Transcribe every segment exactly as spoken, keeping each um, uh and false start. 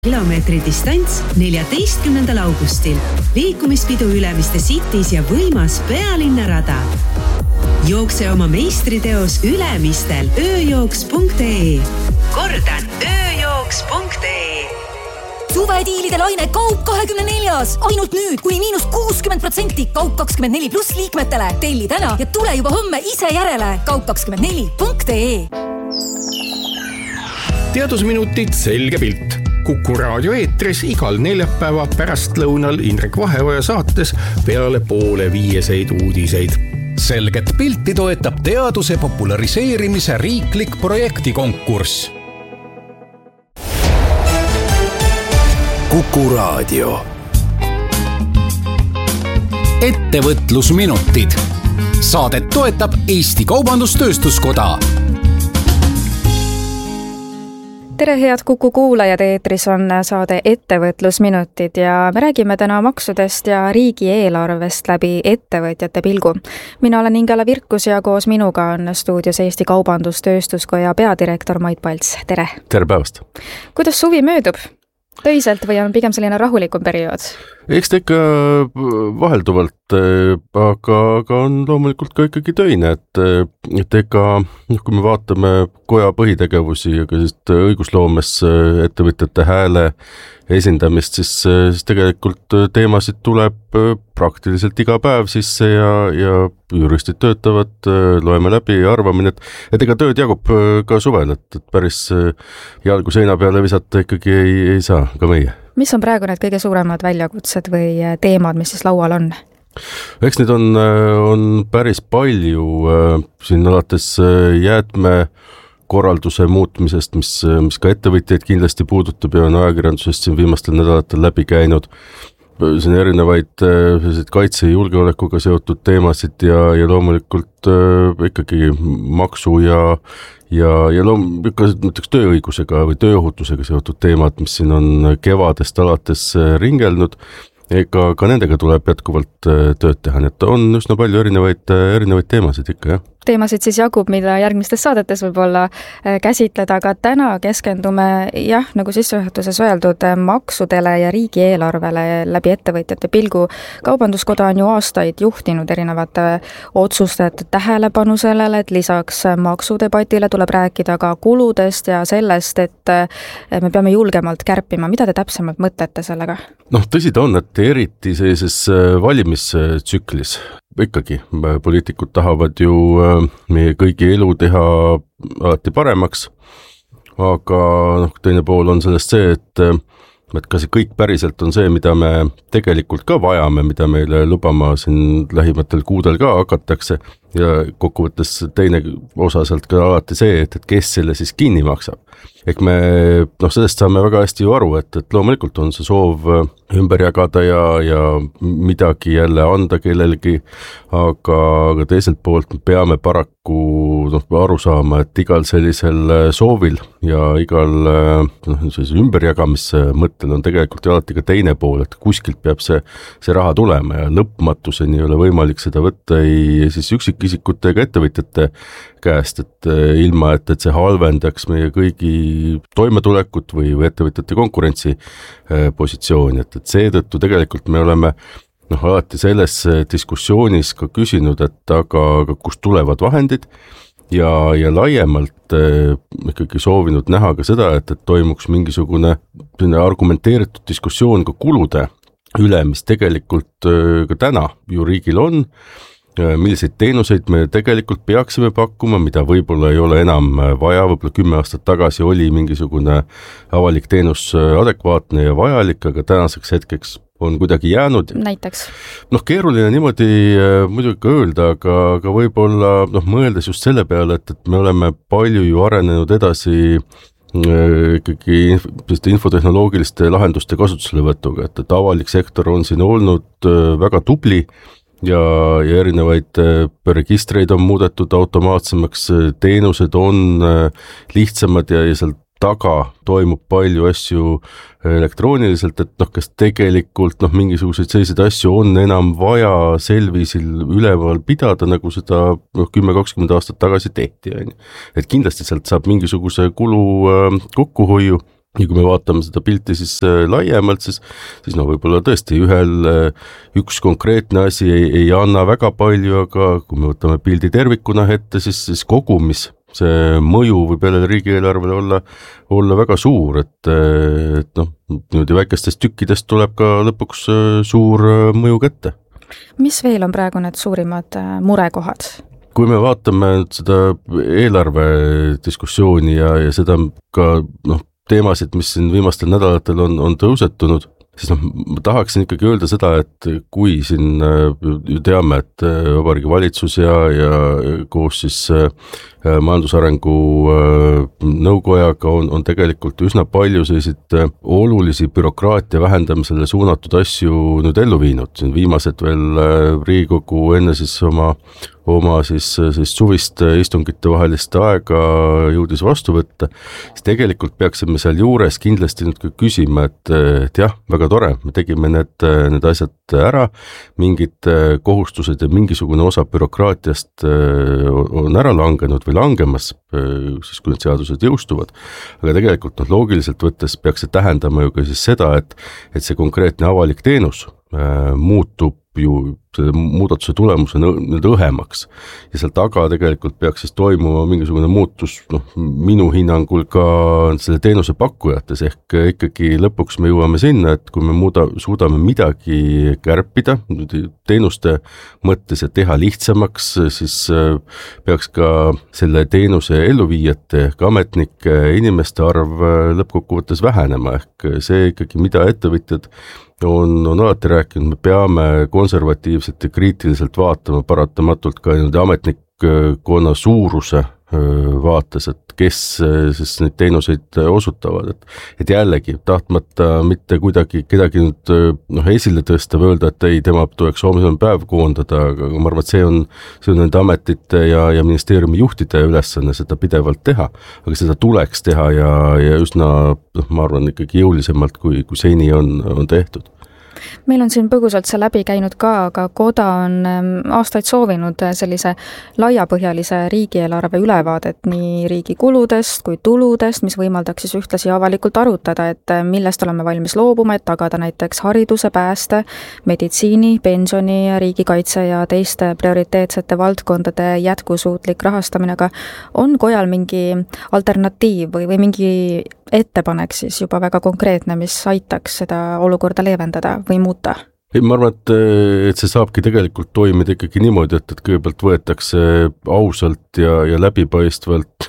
kilomeetri distants neljateistkümnendal augustil. Liikumispidu Ülemiste Cities ja võimas pealinnarada. Jookse oma meistriteos Ülemistel ööjooks punkt ee. Kordan, ööjooks punkt ee. Suvediilide laine Kaup kahekümne neljas. Ainult nüüd kuni miinus kuuskümmend protsenti Kaup kakskümmend neli pluss liikmetele. Telli täna ja tule juba homme ise järele. Kaup kakskümmend neli punkt ee. Teadusminutid selge pilt. Kuku raadio eetris igal neljapäeva pärastlõunal Indrek Vaheoja saates peale poole viieseid uudiseid. Selget pilti toetab teaduse populariseerimise riiklik projektikonkurss. Kuku raadio. Ettevõtlusminutid. Saadet toetab Eesti Kaubandus-Tööstuskoda. Tere head Kuku kuulajad, eetris on saade Ettevõtlusminutid ja me räägime täna maksudest ja riigieelarvest läbi ettevõtjate pilgu. Mina olen Ingela Virkus ja koos minuga on stuudios Eesti Kaubandus-Tööstuskoja peadirektor Mait Palts. Tere! Tere päevast! Kuidas suvi möödub? Töiselt või on pigem selline rahulikum periood? Eks ta ikka vahelduvalt, aga, aga on loomulikult ka ikkagi töine, et, et ega, kui me vaatame koja põhitegevusi ja ka õigusloomes ettevõtjate hääle esindamist, siis, siis tegelikult teemasid tuleb praktiliselt iga päev sisse ja, ja juristid töötavad, loeme läbi ja arvamine, et, et ega tööd jagub ka suvel, et, et päris jalgu seina peale visata ikkagi ei, ei saa ka meie. Mis on praegu need kõige suuremad väljakutsed või teemad, mis siis laual on? Eks need on, on päris palju siin alates jäätme korralduse muutmisest, mis, mis ka ettevõtjaid kindlasti puudutab ja on ajakirjandusest siin viimastel nädalatel läbi käinud. Siin erinevaid kaitse ja julgeolekuga seotud teemasid ja, ja loomulikult ikkagi maksu ja, ja, ja loomulikult tööõigusega või tööohutusega seotud teemad, mis siin on kevadest alates ringelnud. Ega ka nendega tuleb jätkuvalt tööd teha, nii et on üsna palju erinevaid, erinevaid teemasid ikka, jah. Teemasid siis jagub, mida järgmistes saadetes võib-olla käsitleda, aga täna keskendume, jah, nagu sissejuhatuses öeldud, maksudele ja riigieelarvele läbi ettevõtjate pilgu. Kaubanduskoda on ju aastaid juhtinud erinevate otsustajate tähelepanu sellele, et lisaks maksudebatile tuleb rääkida ka kuludest ja sellest, et me peame julgemalt kärpima. Mida te täpsemalt mõtlete sellega? Noh, tõsi ta on, et eriti sellises valimistsüklis ikkagi poliitikud tahavad ju meie kõigi elu teha alati paremaks, aga noh, teine pool on sellest see, et, et ka see kõik päriselt on see, mida me tegelikult ka vajame, mida meile lubama siin lähimatel kuudel ka hakatakse ja kokkuvõttes teine osa sealt ka alati see, et, et kes selle siis kinni maksab. Ehk me, noh, sellest saame väga hästi ju aru, et, et loomulikult on see soov ümber jagada ja, ja midagi jälle anda kellelgi, aga, aga teiselt poolt peame paraku noh, aru saama, et igal sellisel soovil ja igal noh, ümberjagamise mõttel on tegelikult alati ka teine pool, et kuskilt peab see, see raha tulema ja lõpmatuseni ei ole võimalik seda võtta ei siis üksikisikute ega ettevõtjate käest, et ilma, et, et see halvendaks meie kõigi toimetulekut või, või ettevõtjate konkurentsi positsiooni, et, et seetõttu tegelikult me oleme noh, alati selles diskussioonis ka küsinud, et aga, aga kust tulevad vahendid ja, ja laiemalt eh, ikkagi soovinud näha ka seda, et, et toimuks mingisugune argumenteeritud diskussioon ka kulude üle, mis tegelikult eh, ka täna ju riigil on, milliseid teenuseid me tegelikult peaksime pakkuma, mida võib-olla ei ole enam vaja, võib-olla kümme aastat tagasi oli mingisugune avalik teenus adekvaatne ja vajalik, aga tänaseks hetkeks on kuidagi jäänud. Näiteks? Noh, keeruline niimoodi muidugi ka öelda, aga, aga võib-olla noh, mõeldes just selle peale, et, et me oleme palju ju arenenud edasi ikkagi infotehnoloogiliste lahenduste kasutuselevõtuga, et, et avalik sektor on siin olnud väga tubli ja, ja erinevaid registreid on muudetud automaatsemaks, teenused on lihtsamad ja, ja seal taga toimub palju asju elektrooniliselt, et noh, kas tegelikult noh, mingisuguseid selliseid asju on enam vaja selviisil üleval pidada, nagu seda noh, kümme kakskümmend aastat tagasi tehti. Et kindlasti sealt saab mingisuguse kulu kokkuhoiu ja kui me vaatame seda pilti siis laiemalt, siis, siis no võib-olla tõesti ühel üks konkreetne asi ei, ei anna väga palju, aga kui me võtame pildi tervikuna ette, siis, siis kogumis see mõju võib jälle riigieelarvele olla, olla väga suur, et, et noh, niimoodi väikestest tükkidest tuleb ka lõpuks suur mõju kätte. Mis veel on praegu need suurimad murekohad? Kui me vaatame seda eelarve diskussiooni ja, ja seda ka noh, teemasid, mis siin viimastel nädalatel on, on tõusetunud, siis noh, ma tahaksin ikkagi öelda seda, et kui siin ju teame, et Vabariigi Valitsus ja, ja koos siis majandusarengu nõukojaga on, on tegelikult üsna palju selliseid olulisi bürokraatia vähendamisele suunatud asju nüüd ellu viinud. Siin viimased veel Riigikogu enne siis oma oma siis, siis suvist istungite vahelist aega jõudis vastu võtta, siis tegelikult peaksime seal juures kindlasti nüüd küsima, et, et jah, väga tore, me tegime need, need asjad ära, mingid kohustused ja mingisugune osa bürokraatiast on ära langenud või langemas, siis kui need seadused jõustuvad, aga tegelikult noh, loogiliselt võttes peaks see tähendama ju ka siis seda, et, et see konkreetne avalik teenus muutub ju selle muudatuse tulemusena nüüd õhemaks ja seal taga tegelikult peaks siis toimuma mingisugune muutus noh, minu hinnangul ka selle teenuse pakkujates, ehk ikkagi lõpuks me jõuame sinna, et kui me muuda, suudame midagi kärpida teenuste mõttes ja teha lihtsamaks, siis peaks ka selle teenuse elluviijate ehk ametnike inimeste arv lõppkokkuvõttes vähenema, ehk see ikkagi, mida ettevõtjad on, on alati rääkinud, me peame konservatiivselt ja kriitiliselt vaatama paratamatult ka ametnikkonna suuruse vaates, et kes siis neid teenuseid osutavad, et, et jällegi tahtmata mitte kuidagi kedagi nüüd noh, esile tõsta või öelda, et ei, tema tuleks homsel päev koondada, aga ma arvan, et see on, see on nende ametite ja, ja ministeeriumi juhtide ülesanne seda pidevalt teha, aga seda tuleks teha ja, ja üsna, ma arvan, ikkagi jõulisemalt, kui, kui seni on, on tehtud. Meil on siin põgusalt see läbi käinud ka, aga Koda on aastaid soovinud sellise laiapõhjalise riigieelarve ülevaadet nii riigi kuludest kui tuludest, mis võimaldaks siis ühtlasi avalikult arutada, et millest oleme valmis loobuma, et tagada näiteks hariduse, pääste, meditsiini, pensioni, riigikaitse ja teiste prioriteetsete valdkondade jätkusuutlik rahastamine, aga on Kojal mingi alternatiiv või, või mingi ettepanek siis juba väga konkreetne, mis aitaks seda olukorda leevendada või muuta? Ei, ma arvan, et, et see saabki tegelikult toimida ikkagi niimoodi, et, et kõigepealt võetakse ausalt ja, ja läbipaistvalt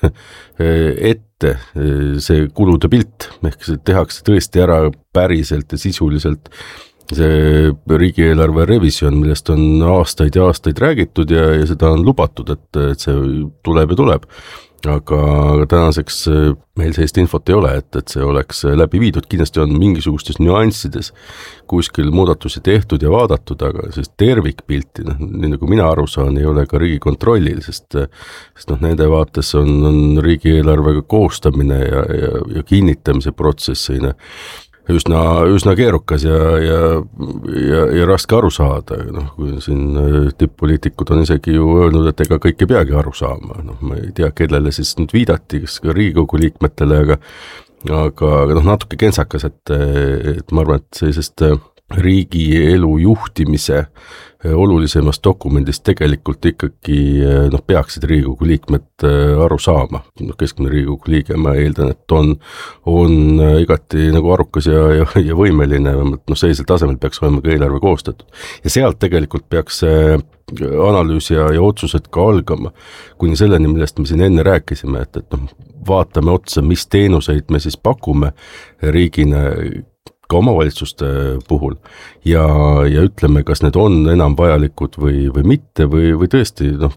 ette see kulude pilt, ehk see tehakse tõesti ära päriselt ja sisuliselt see riigieelarve revisjon, millest on aastaid ja aastaid räägitud ja, ja seda on lubatud, et, et see tuleb ja tuleb. Aga tänaseks meil sellist infot ei ole, et, et see oleks läbi viidud, kindlasti on mingisugustes nüanssides kuskil muudatusi tehtud ja vaadatud, aga sellist tervikpilti, noh, nii nagu mina aru saan, ei ole ka Riigikontrollil, sest, sest noh, nende vaates on, on riigieelarvega koostamine ja, ja, ja kinnitamise protsess selline üsna, üsna keerukas ja, ja, ja, ja raske aru saada, noh, kui siin tipp-poliitikud on isegi ju öelnud, et ega kõik ei peagi aru saama, noh, ma ei tea, kellele siis nüüd viidati, kas ka Riigikogu liikmetele, aga aga, aga noh, natuke kentsakas, et, et ma arvan, et sellisest riigi elu juhtimise olulisemast dokumendist tegelikult ikkagi noh, peaksid Riigikogu liikmed aru saama. No, keskmine Riigikogu liige, ma eeldan, et on, on igati nagu arukas ja, ja, ja võimeline, noh, sellisel tasemel peaks olema ka eelarve koostatud. Ja sealt tegelikult peaks analüüs ja, ja otsused ka algama, kuni selleni, millest me siin enne rääkisime, et, et noh, vaatame otsa, mis teenuseid me siis pakume riigina ka omavalitsuste puhul ja, ja ütleme, kas need on enam vajalikud või, või mitte või, või tõesti, noh,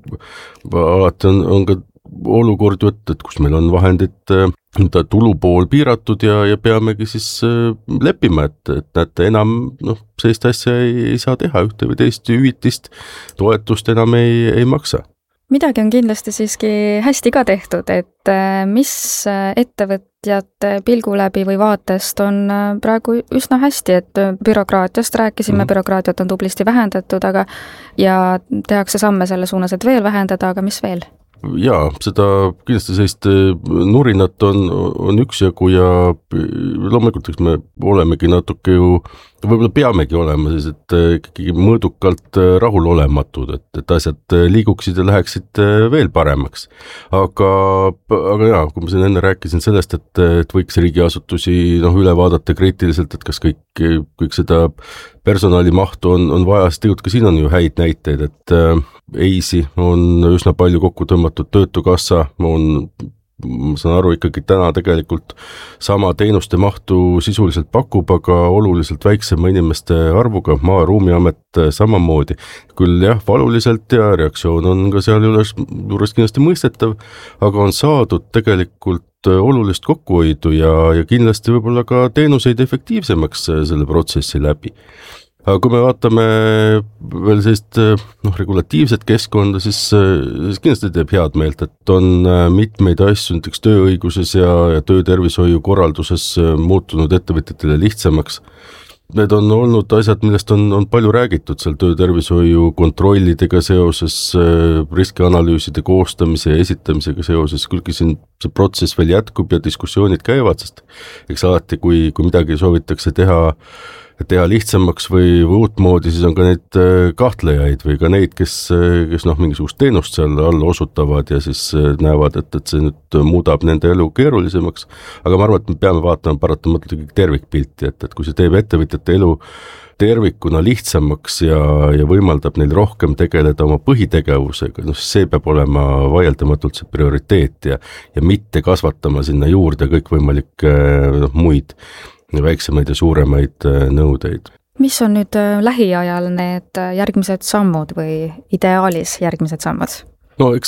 alati on, on ka olukord, et, et kus meil on vahendid tulupool piiratud ja, ja peamegi siis leppima, et, et näete, enam noh, sellist asja ei, ei saa teha, ühte või teist hüvitist, toetust enam ei, ei maksa. Midagi on kindlasti siiski hästi ka tehtud, et mis ettevõtjate pilgu läbi või vaatest on praegu üsna hästi, et bürokraatiast rääkisime, mm. bürokraatiat on tublisti vähendatud, aga ja tehakse samme selle suunas, et veel vähendada, aga mis veel? jaa, seda kindlasti sellist nurinat on, on üksjagu ja loomulikult eks me olemegi natuke ju, võib-olla peamegi olema sellised ikkagi mõõdukalt rahulolematud, et, et asjad liiguksid ja läheksid veel paremaks. Aga, aga jaa, kui ma siin enne rääkisin sellest, et, et võiks riigiasutusi noh, üle vaadata kriitiliselt, et kas kõik, kõik seda personalimahtu on, on vaja, siis tegelikult ka siin on ju häid näiteid, et EIS-i on üsna palju kokku tõmmatud, töötukassa on, ma saan aru, ikkagi täna tegelikult sama teenuste mahtu sisuliselt pakub, aga oluliselt väiksema inimeste arvuga, Maa- ja Ruumiamet samamoodi. Küll jah, valuliselt ja reaktsioon on ka seal juures, juures kindlasti mõistetav, aga on saadud tegelikult olulist kokkuhoidu ja, ja kindlasti võib-olla ka teenuseid efektiivsemaks selle protsessi läbi. Aga kui me vaatame veel sellist noh, regulatiivset keskkonda, siis, siis kindlasti teeb head meelt, et on mitmeid asju näiteks tööõiguses ja, ja töötervishoiu korralduses muutunud ettevõtjatele lihtsamaks. Need on olnud asjad, millest on, on palju räägitud seal töötervishoiu kontrollidega seoses, riskianalüüside koostamise ja esitamisega seoses, kuigi siin see protsess veel jätkub ja diskussioonid käivad, sest eks alati, kui, kui midagi soovitakse teha teha lihtsamaks või, või uut moodi, siis on ka neid kahtlejaid või ka neid, kes, kes noh, mingisugust teenust seal all osutavad ja siis näevad, et, et see nüüd muudab nende elu keerulisemaks. Aga ma arvan, et me peame vaatama paratamatult tervikpilti, et, et kui see teeb ettevõtjate elu tervikuna lihtsamaks ja, ja võimaldab neil rohkem tegeleda oma põhitegevusega, no see peab olema vaieldamatult see prioriteet ja, ja mitte kasvatama sinna juurde kõikvõimalikke noh, muid väiksemaid ja suuremaid nõudeid. Mis on nüüd lähiajal need järgmised sammud või ideaalis järgmised sammud? No eks,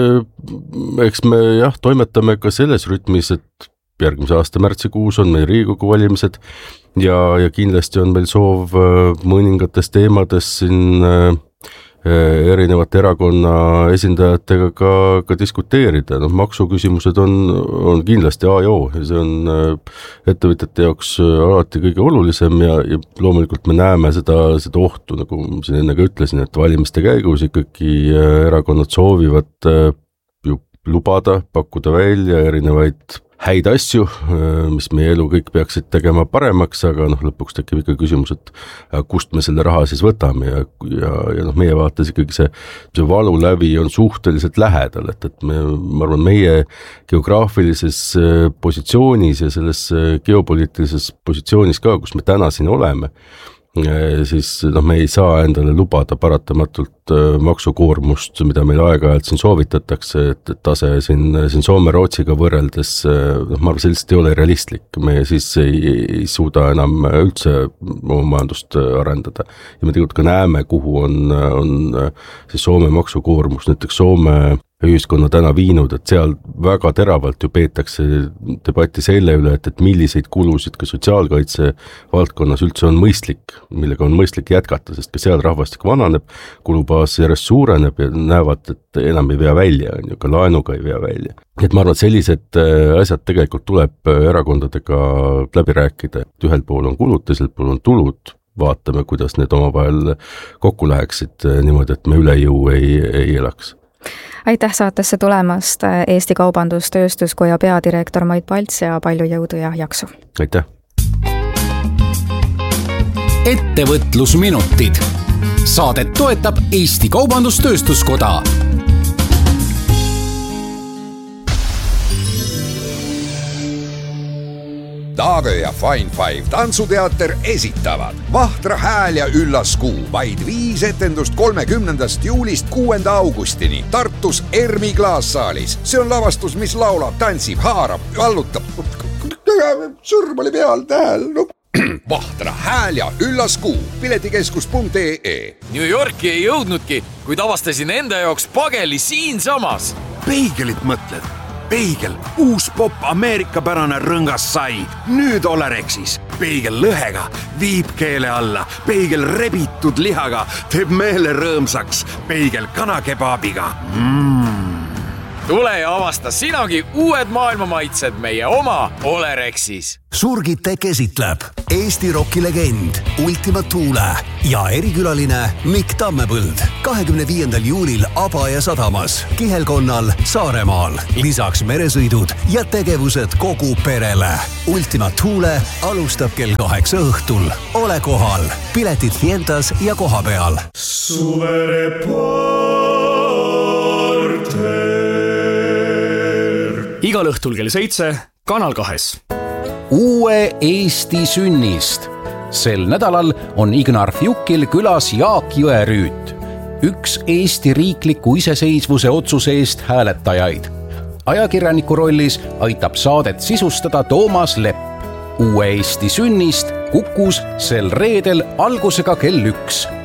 eks me jah, toimetame ka selles rütmis, et järgmise aasta märtsikuus on meil Riigikogu valimised ja, ja kindlasti on meil soov mõningates teemades siin erinevate erakonna esindajatega ka, ka diskuteerida. No, maksuküsimused on, on kindlasti A ja O ja see on ettevõtjate jaoks alati kõige olulisem ja, ja loomulikult me näeme seda, seda ohtu, nagu siin enne ka ütlesin, et valimiste käigus ikkagi erakonnad soovivad ju lubada, pakkuda välja erinevaid häid asju, mis meie elu kõik peaksid tegema paremaks, aga noh, lõpuks tekib ikka küsimus, et kust me selle raha siis võtame ja, ja, ja noh, meie vaates ikkagi see, see valulävi on suhteliselt lähedal, et, et me, ma arvan, meie geograafilises positsioonis ja selles geopoliitilises positsioonis ka, kus me täna siin oleme, siis noh, me ei saa endale lubada paratamatult maksukoormust, mida meil aeg-ajalt siin soovitatakse, et, et tase siin, siin Soome-Rootsiga võrreldes, noh, ma arvan, sellist ei ole realistlik, me siis ei, ei suuda enam üldse oma majandust arendada ja me tegelikult ka näeme, kuhu on, on siis Soome maksukoormus, näiteks Soome ühiskonna täna viinud, et seal väga teravalt ju peetakse debatti selle üle, et, et milliseid kulusid ka sotsiaalkaitse valdkonnas üldse on mõistlik, millega on mõistlik jätkata, sest ka seal rahvastik vananeb, kulubaas järjest suureneb ja näevad, et enam ei vea välja, ka laenuga ei vea välja. Et ma arvan, et sellised asjad tegelikult tuleb erakondadega läbi rääkida, et ühel pool on kulud, teisel pool on tulud, vaatame, kuidas need omavahel kokku läheksid niimoodi, et me üle jõu ei, ei elaks. Aitäh saatesse tulemast, Eesti Kaubandus-Tööstuskoja peadirektor Mait Palts ja palju jõudu ja jaksu. Aitäh! Ettevõtlusminutid. Saadet toetab Eesti Kaubandus-Tööstuskoda. Taagö ja Fine Five tantsuteater esitavad Vahtra hääl ja üllas kuu, vaid viis etendust kolmekümnendast juulist kuuenda augustini Tartus Ermi klaassaalis. See on lavastus, mis laulab, tantsib, haarab, vallutab. Sõrm oli peal tähel. No. Vahtra hääl ja üllas kuu, piletikeskus punkt ee. New Yorki ei jõudnudki, kuid avastasin enda jaoks pageli siinsamas. Peigelit mõtled? Peigel, uus pop ameerikapärane rõngas sai. Nüüd Olarexis. Peigel lõhega, viib keele alla. Peigel rebitud lihaga, teeb meele rõõmsaks. Peigel kanakebaabiga. Mm. tule ja avasta sinagi uued maailmamaitsed meie oma Olerexis. Surgite käsitleb Eesti rokilegend Ultima Thule ja erikülaline Mikk Tammepõld kahekümne viiendal juulil Abaja sadamas, Kihelkonnal Saaremaal. Lisaks meresõidud ja tegevused kogu perele. Ultima Thule alustab kell kaheksa õhtul. Ole kohal. Piletid Fientas ja koha peal. Igal õhtul kell seitse, Kanal kahes. Uue Eesti sünnist. Sel nädalal on Ignar Fjukil külas Jaak Jõerüüt, üks Eesti riikliku iseseisvuse otsuse eest hääletajaid. Ajakirjaniku rollis aitab saadet sisustada Toomas Lepp. Uue Eesti sünnist Kukus sel reedel algusega kell üks.